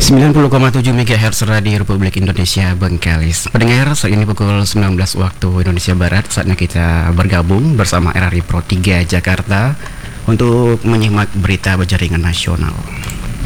90,7 MHz Radio Republik Indonesia Bengkalis. Pendengar, saat ini pukul 19 waktu Indonesia Barat. Saatnya kita bergabung bersama RRI Pro 3 Jakarta untuk menyimak berita berjaringan nasional.